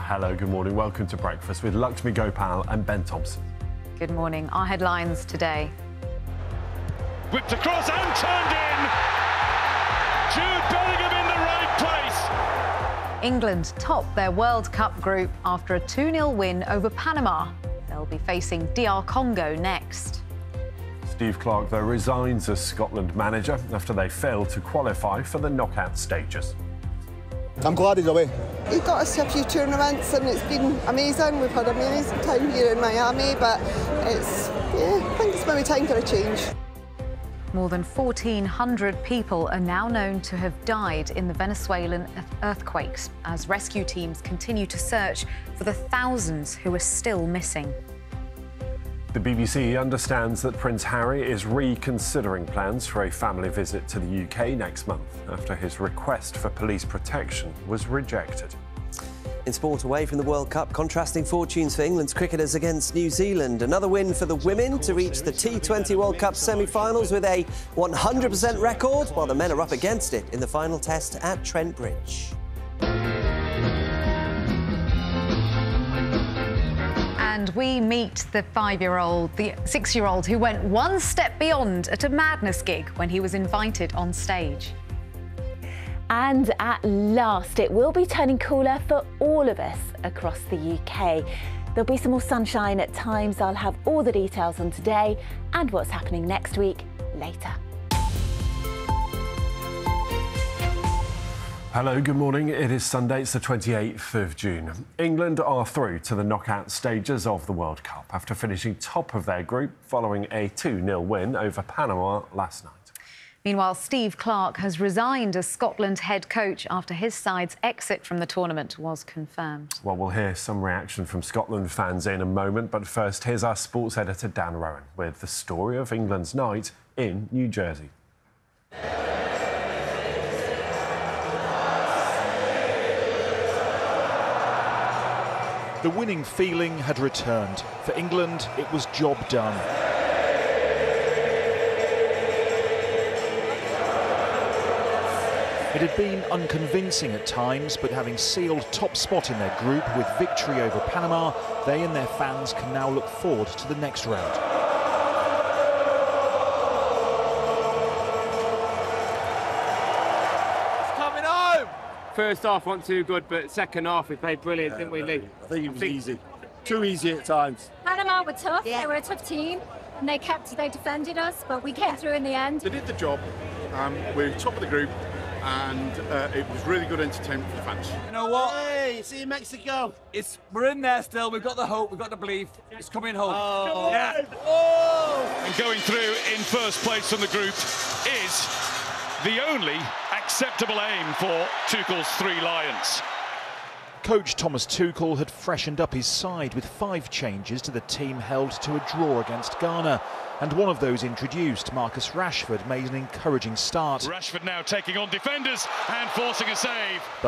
Hello, good morning. Welcome to Breakfast with Lakshmi Gopal and Ben Thompson. Good morning. Our headlines today. Whipped across and turned in. Jude Bellingham in the right place. England top their World Cup group after a 2-0 win over Panama. They'll be facing DR Congo next. Steve Clarke, though, resigns as Scotland manager after they failed to qualify for the knockout stages. I'm glad he's away. He got us to a few tournaments and it's been amazing. We've had an amazing time here in Miami, but I think it's maybe time for a change. More than 1,400 people are now known to have died in the Venezuelan earthquakes as rescue teams continue to search for the thousands who are still missing. The BBC understands that Prince Harry is reconsidering plans for a family visit to the UK next month after his request for police protection was rejected. In sport, away from the World Cup, contrasting fortunes for England's cricketers against New Zealand. Another win for the women to reach the T20 World Cup semi-finals with a 100% record, while the men are up against it in the final test at Trent Bridge. And we meet the 6-year-old who went one step beyond at a Madness gig when he was invited on stage. And at last, it will be turning cooler for all of us across the UK. There'll be some more sunshine at times. I'll have all the details on today and what's happening next week later. Hello, good morning. It is Sunday, it's the 28th of June. England are through to the knockout stages of the World Cup after finishing top of their group following a 2-0 win over Panama last night. Meanwhile, Steve Clarke has resigned as Scotland head coach after his side's exit from the tournament was confirmed. Well, we'll hear some reaction from Scotland fans in a moment, but first, here's our sports editor Dan Rowan with the story of England's night in New Jersey. The winning feeling had returned. For England, it was job done. It had been unconvincing at times, but having sealed top spot in their group with victory over Panama, they and their fans can now look forward to the next round. First half wasn't too good, but second half we played brilliant, didn't we, Lee? I think it was easy. Too easy at times. Panama were tough. They were a tough team, and they defended us, but we came through in the end. They did the job. We're top of the group, and it was really good entertainment for the fans. You know what? Hey, see you in Mexico. We're in there still. We've got the hope. We've got the belief. It's coming home. Oh. Yeah. Oh. And going through in first place on the group is the only acceptable aim for Tuchel's Three Lions. Coach Thomas Tuchel had freshened up his side with 5 changes to the team held to a draw against Ghana. And one of those introduced, Marcus Rashford, made an encouraging start. Rashford now taking on defenders and forcing a save.